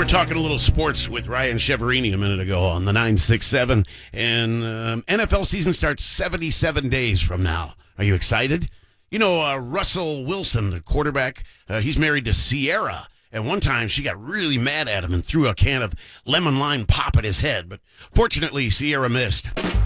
talking a little sports with Ryan Cheverini a minute ago on the 967, and NFL season starts 77 days from now. Are you excited? You know, Russell Wilson, the quarterback, he's married to Sierra. And one time she got really mad at him and threw a can of lemon lime pop at his head. But fortunately, Sierra missed.